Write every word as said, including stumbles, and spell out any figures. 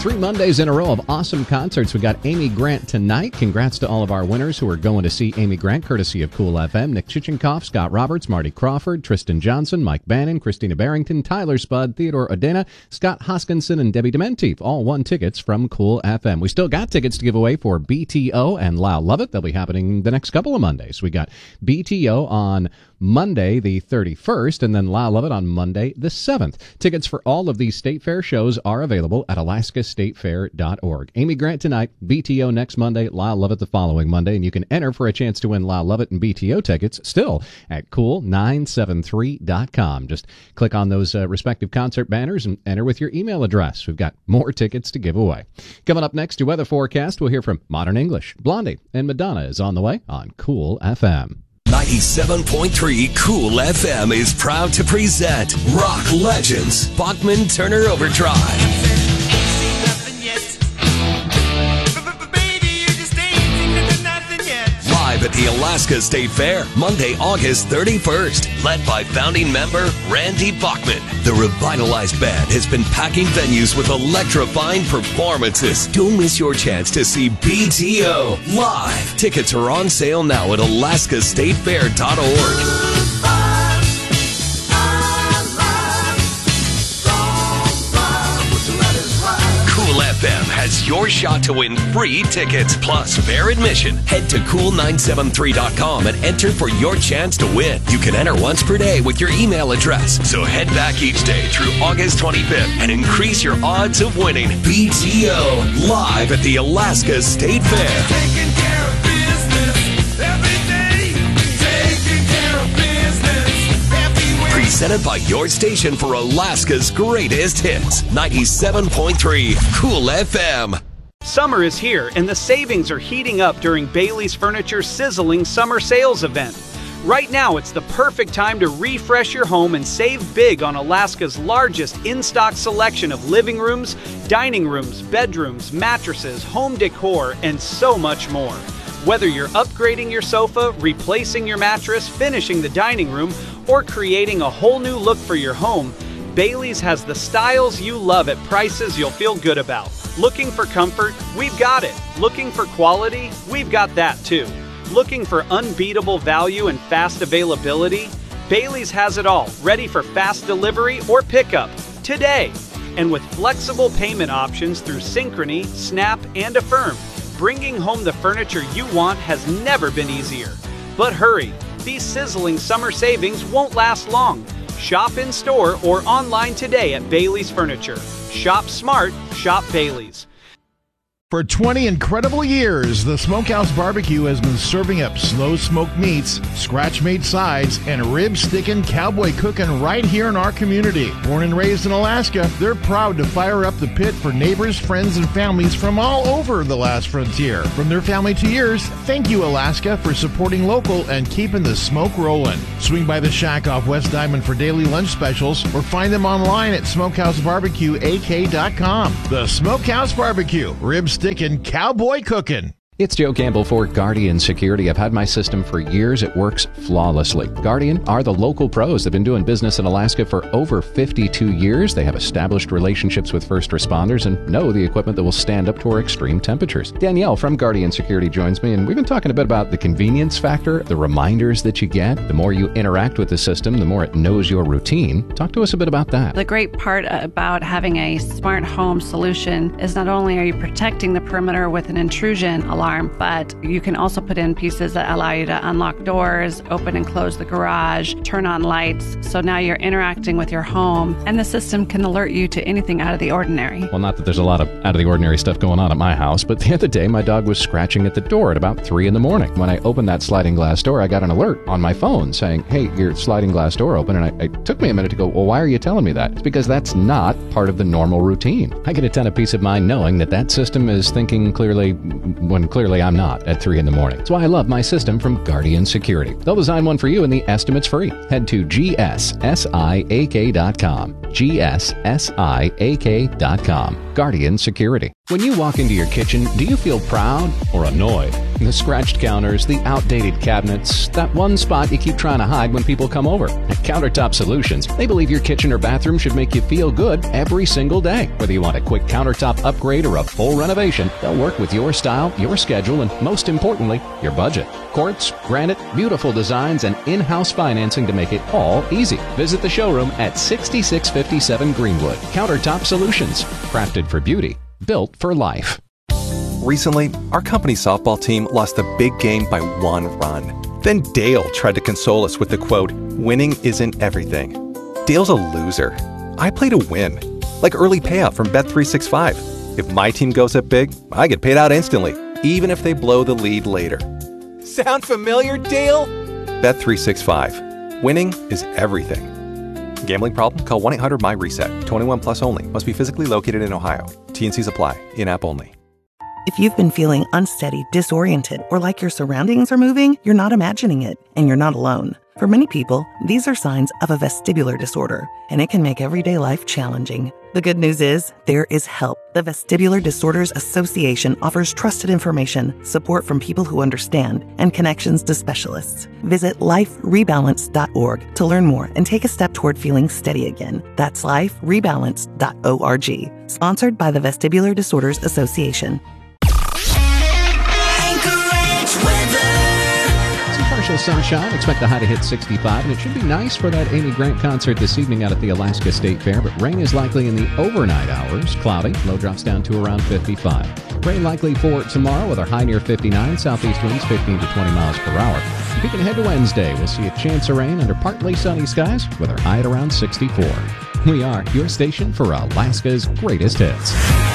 Three Mondays in a row of awesome concerts. We got Amy Grant tonight. Congrats to all of our winners who are going to see Amy Grant, courtesy of Cool F M. Nick Chichenkoff, Scott Roberts, Marty Crawford, Tristan Johnson, Mike Bannon, Christina Barrington, Tyler Spud, Theodore Odena, Scott Hoskinson, and Debbie Dementief. All won tickets from Cool F M. We still got tickets to give away for B T O and Lyle Lovett. They'll be happening the next couple of Mondays. We got B T O on Monday the thirty-first, and then Lyle Lovett on Monday the seventh. Tickets for all of these State Fair shows are available at alaska state fair dot org. Amy Grant tonight, B T O next Monday, Lyle Lovett the following Monday, and you can enter for a chance to win Lyle Lovett and B T O tickets still at cool nine seven three dot com. Just click on those uh, respective concert banners and enter with your email address. We've got more tickets to give away. Coming up next to Weather Forecast, we'll hear from Modern English. Blondie and Madonna is on the way on Cool F M. ninety-seven point three Cool F M is proud to present Rock Legends, Bachman Turner Overdrive. Live at the Alaska State Fair, Monday, August thirty-first. Led by founding member Randy Bachman. The revitalized band has been packing venues with electrifying performances. Don't miss your chance to see B T O live. Tickets are on sale now at alaska state fair dot org. Cool F M has your shot to win free tickets plus fair admission. Head to cool nine seven three dot com and enter for your chance to win. You can enter once per day with your email address. So head back each day through August twenty-fifth and increase your odds of winning B T O live at the Alaska State Fair. Taking care of business every day. Taking care of business everywhere. Presented by your station for Alaska's greatest hits. ninety-seven point three Cool F M. Summer is here, and the savings are heating up during Bailey's Furniture's sizzling summer sales event. Right now, it's the perfect time to refresh your home and save big on Alaska's largest in-stock selection of living rooms, dining rooms, bedrooms, mattresses, home decor, and so much more. Whether you're upgrading your sofa, replacing your mattress, finishing the dining room, or creating a whole new look for your home, Bailey's has the styles you love at prices you'll feel good about. Looking for comfort? We've got it. Looking for quality? We've got that too. Looking for unbeatable value and fast availability? Bailey's has it all, ready for fast delivery or pickup today. And with flexible payment options through Synchrony, Snap, and Affirm, bringing home the furniture you want has never been easier. But hurry, these sizzling summer savings won't last long. Shop in store or online today at Bailey's Furniture. Shop smart, shop Bailey's. For twenty incredible years, the Smokehouse Barbecue has been serving up slow smoked meats, scratch-made sides, and rib-sticking, cowboy cooking right here in our community. Born and raised in Alaska, they're proud to fire up the pit for neighbors, friends, and families from all over the last frontier. From their family to yours, thank you, Alaska, for supporting local and keeping the smoke rolling. Swing by the shack off West Diamond for daily lunch specials, or find them online at smokehouse barbecue a k dot com. The Smokehouse Barbecue, ribs sticking, cowboy cooking. It's Joe Campbell for Guardian Security. I've had my system for years. It works flawlessly. Guardian are the local pros. They've been doing business in Alaska for over fifty-two years. They have established relationships with first responders and know the equipment that will stand up to our extreme temperatures. Danielle from Guardian Security joins me, and we've been talking a bit about the convenience factor, the reminders that you get. The more you interact with the system, the more it knows your routine. Talk to us a bit about that. The great part about having a smart home solution is not only are you protecting the perimeter with an intrusion alarm, but you can also put in pieces that allow you to unlock doors, open and close the garage, turn on lights. So now you're interacting with your home, and the system can alert you to anything out of the ordinary. Well, not that there's a lot of out of the ordinary stuff going on at my house, but the other day my dog was scratching at the door at about three in the morning. When I opened that sliding glass door, I got an alert on my phone saying, hey, your sliding glass door open. And I, it took me a minute to go, well, why are you telling me that? It's because that's not part of the normal routine. I get a ton of peace of mind knowing that that system is thinking clearly when clearly I'm not at three in the morning. That's why I love my system from Guardian Security. They'll design one for you and the estimate's free. Head to G S siak dot com. G S siak dot com. Guardian Security. When you walk into your kitchen, do you feel proud or annoyed? The scratched counters, the outdated cabinets, that one spot you keep trying to hide when people come over. At Countertop Solutions, they believe your kitchen or bathroom should make you feel good every single day. Whether you want a quick countertop upgrade or a full renovation, they'll work with your style, your schedule, and most importantly, your budget. Quartz, granite, beautiful designs, and in-house financing to make it all easy. Visit the showroom at sixty-six fifty-seven Greenwood. Countertop Solutions, crafted for beauty, built for life. Recently, our company softball team lost the big game by one run. Then Dale tried to console us with the quote, "Winning isn't everything." Dale's a loser. I play to win. Like early payout from Bet three sixty-five. If my team goes up big, I get paid out instantly, even if they blow the lead later. Sound familiar, Dale? Bet three sixty-five. Winning is everything. Gambling problem? Call one eight hundred M Y reset. twenty-one plus only. Must be physically located in Ohio. T N Cs apply. In-app only. If you've been feeling unsteady, disoriented, or like your surroundings are moving, you're not imagining it, and you're not alone. For many people, these are signs of a vestibular disorder, and it can make everyday life challenging. The good news is, there is help. The Vestibular Disorders Association offers trusted information, support from people who understand, and connections to specialists. Visit life rebalance dot org to learn more and take a step toward feeling steady again. That's life rebalance dot org. Sponsored by the Vestibular Disorders Association. Partial sunshine. Expect the high to hit sixty-five, and it should be nice for that Amy Grant concert this evening out at the Alaska State Fair, but rain is likely in the overnight hours. Cloudy. Low drops down to around fifty-five. Rain likely for tomorrow with our high near fifty-nine. Southeast winds fifteen to twenty miles per hour. Peeking ahead to Wednesday, we'll see a chance of rain under partly sunny skies with our high at around sixty-four. We are your station for Alaska's greatest hits.